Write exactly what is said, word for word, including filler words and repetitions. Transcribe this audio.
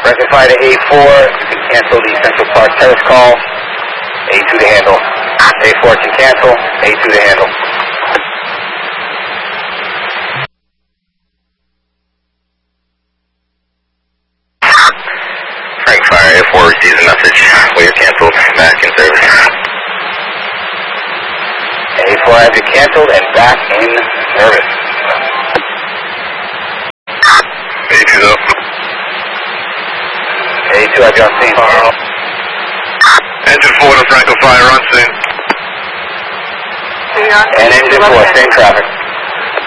Rectify to A four, cancel the Central Park Terrace call. A two to handle. A four can cancel, A two to handle. Frank Fire, A four receives a message. We are canceled, back in service. A four has you canceled and back in service. A two though. A two, have you on scene? Engine four to Franco Fire on scene. And engine four, same traffic.